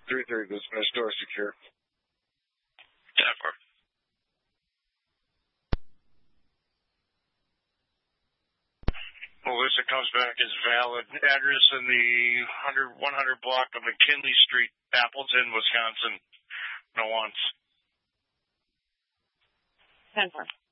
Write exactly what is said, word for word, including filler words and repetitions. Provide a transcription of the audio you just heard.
three thirty dismissed, door secure. ten four. Melissa comes back as valid. Address in the one hundred block of McKinley Street, Appleton, Wisconsin. No wants. ten four.